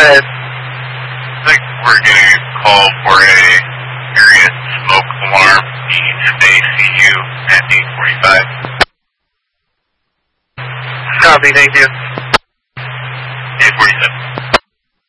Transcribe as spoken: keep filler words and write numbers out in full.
ahead. I think we're getting a call for a serious smoke alarm in the C U at eight forty-five. Copy, thank you.